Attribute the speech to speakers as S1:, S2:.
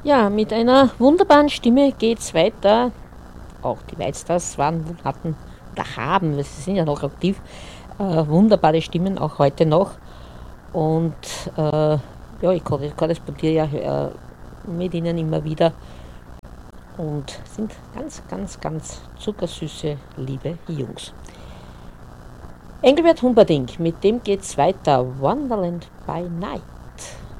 S1: Ja, mit einer wunderbaren Stimme geht's weiter. Auch die Whitestars hatten oder haben, sie sind ja noch aktiv, wunderbare Stimmen, auch heute noch. Und ja, ich korrespondiere ja mit ihnen immer wieder und sind ganz, ganz, ganz zuckersüße, liebe Jungs. Engelbert Humperdinck, mit dem geht's weiter. Wonderland by Night.